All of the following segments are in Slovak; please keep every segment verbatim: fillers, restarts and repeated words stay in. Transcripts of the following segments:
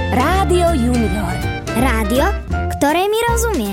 Rádio Junior. Rádio, ktoré mi rozumie.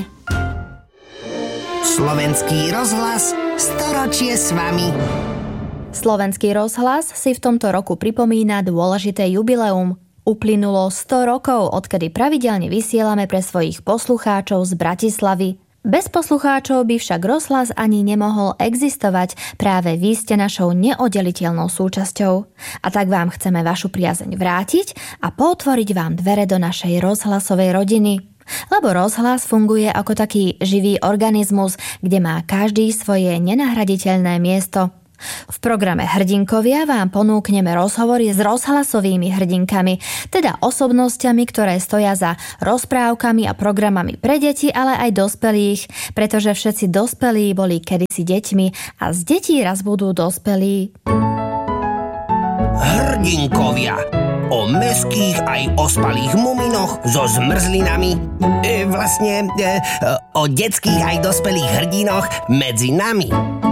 Slovenský rozhlas, storočie s vami. Slovenský rozhlas si v tomto roku pripomína dôležité jubileum. Uplynulo sto rokov, odkedy pravidelne vysielame pre svojich poslucháčov z Bratislavy. Bez poslucháčov by však rozhlas ani nemohol existovať, práve vy ste našou neoddeliteľnou súčasťou. A tak vám chceme vašu priazeň vrátiť a potvoriť vám dvere do našej rozhlasovej rodiny. Lebo rozhlas funguje ako taký živý organizmus, kde má každý svoje nenahraditeľné miesto. V programe Hrdinkovia vám ponúkneme rozhovory s rozhlasovými hrdinkami, teda osobnosťami, ktoré stoja za rozprávkami a programami pre deti, ale aj dospelých, pretože všetci dospelí boli kedysi deťmi a z detí raz budú dospelí. Hrdinkovia. O mäských aj ospalých muminoch so zmrzlinami. E, vlastne e, o detských aj dospelých hrdinoch medzi nami.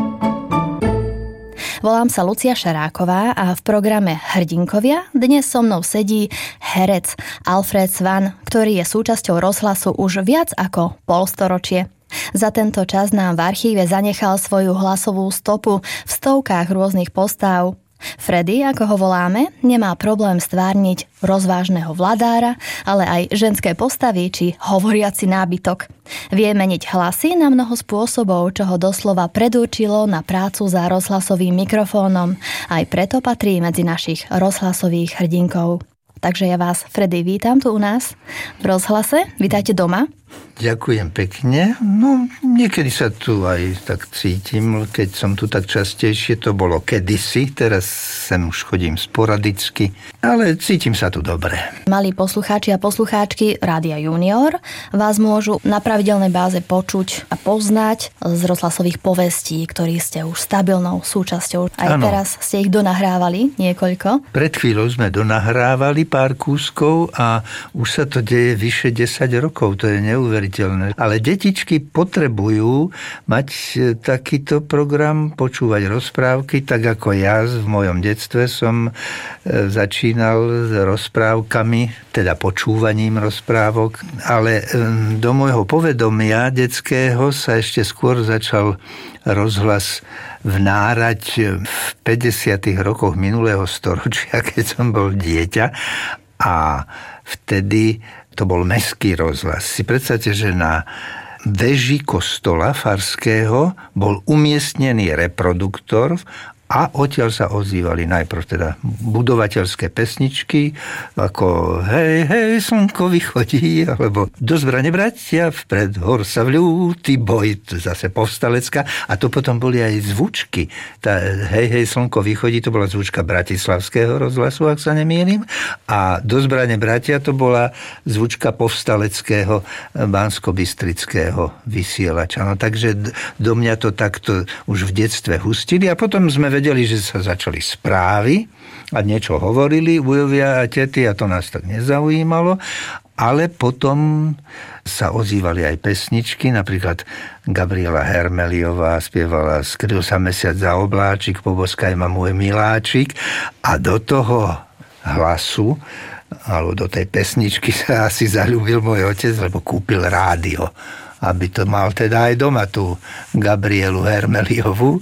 Volám sa Lucia Šaráková a v programe Hrdinkovia dnes so mnou sedí herec Alfred Svan, ktorý je súčasťou rozhlasu už viac ako polstoročie. Za tento čas nám v archíve zanechal svoju hlasovú stopu v stovkách rôznych postáv. Freddy, ako ho voláme, nemá problém stvárniť rozvážneho vladára, ale aj ženské postavy či hovoriaci nábytok. Vie meniť hlasy na mnoho spôsobov, čo ho doslova predurčilo na prácu za rozhlasovým mikrofónom. Aj preto patrí medzi našich rozhlasových hrdinkov. Takže ja vás, Freddy, vítam tu u nás v rozhlase. Vítajte doma. Ďakujem pekne. No, niekedy sa tu aj tak cítim, keď som tu tak častejšie, to bolo kedysi, teraz sem už chodím sporadicky, ale cítim sa tu dobre. Malí poslucháči a poslucháčky Rádia Junior vás môžu na pravidelnej báze počuť a poznať z rozhlasových povestí, ktorí ste už stabilnou súčasťou. Aj ano. Teraz ste ich donahrávali niekoľko. Pred chvíľou sme donahrávali pár kúskov a už sa to deje vyše desať rokov, to je neuveriteľné. Ale detičky potrebujú mať takýto program, počúvať rozprávky, tak ako ja v mojom detstve som začínal s rozprávkami, teda počúvaním rozprávok, ale do môjho povedomia detského sa ešte skôr začal rozhlas vnárať v päťdesiatych rokoch minulého storočia, keď som bol dieťa, a vtedy to bol mestský rozhlas. Si predstavte, že na veži kostola farského bol umiestnený reproduktor a odtiaľ sa ozývali najprv teda budovateľské pesničky, ako hej, hej, slnko vychodí, alebo do zbrane bratia, vpred hor sa vľú, ty boj, zase povstalecká. A to potom boli aj zvučky. Tá hej, hej, slnko vychodí, to bola zvučka bratislavského rozhlasu, ak sa nemýlim. A do zbrane bratia to bola zvučka povstaleckého banskobystrického vysielača. No, takže do mňa to takto už v detstve hustili a potom sme vedeli, že sa začali správy a niečo hovorili ujovia a tety a to nás tak nezaujímalo, ale potom sa ozývali aj pesničky, napríklad Gabriela Hermeliová spievala Skryl sa mesiac za obláčik, poboskaj ma môj miláčik, a do toho hlasu alebo do tej pesničky sa asi zaľúbil môj otec, lebo kúpil rádio, aby to mal teda aj doma tú Gabrielu Hermeliovú.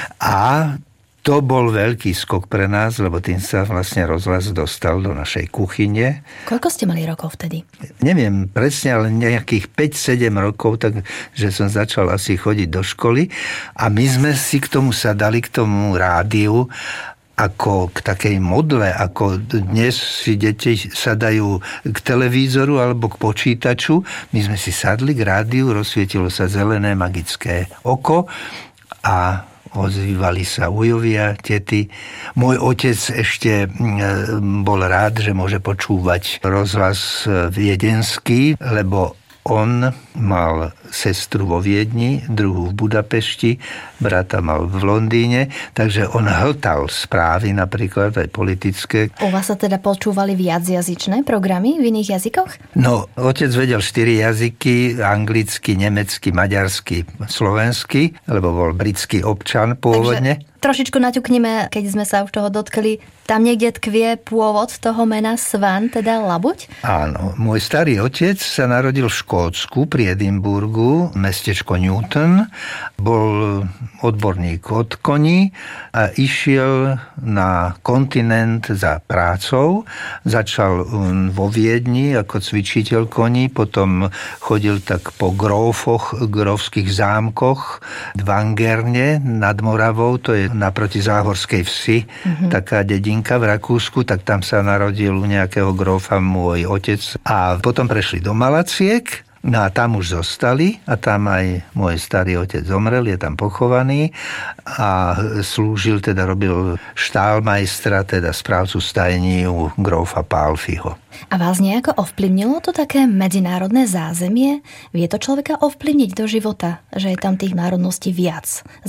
A to bol veľký skok pre nás, lebo tým sa vlastne rozhlas dostal do našej kuchyne. Koľko ste mali rokov vtedy? Neviem presne, ale nejakých päť sedem rokov, takže som začal asi chodiť do školy a my sme si k tomu sadali, k tomu rádiu, ako k takej modle, ako dnes si deti sadajú k televízoru alebo k počítaču. My sme si sadli k rádiu, rozsvietilo sa zelené magické oko a ozývali sa ujovia, tety. Môj otec ešte bol rád, že môže počúvať rozhlas viedenský, lebo on mal sestru vo Viedni, druhú v Budapešti, brata mal v Londýne, takže on hltal správy napríklad, aj politické. U vás sa teda počúvali viacjazyčné programy v iných jazykoch? No, otec vedel štyri jazyky, anglicky, nemecky, maďarsky, slovensky, lebo bol britský občan pôvodne. Takže trošičku naťukneme, keď sme sa už toho dotkli. Tam niekde tkvie pôvod toho mena Svan, teda Labuť? Áno, môj starý otec sa narodil v Škótsku pri Edinburgu, mestečko Newton. Bol odborník od koní a išiel na kontinent za prácou. Začal vo Viedni ako cvičiteľ koní, potom chodil tak po grófoch, grófskych zámkoch v Angerne nad Moravou, to je naproti Záhorskej vsi, mm-hmm. taká dedinka v Rakúsku, tak tam sa narodil u nejakého grófa môj otec a potom prešli do Malaciek. No a tam už zostali a tam aj môj starý otec zomrel, je tam pochovaný a slúžil, teda robil štálmajstra, teda správcu stajní u grófa Pálfiho. A vás nejako ovplyvnilo to také medzinárodné zázemie? Vie to človeka ovplyvniť do života, že je tam tých národností viac?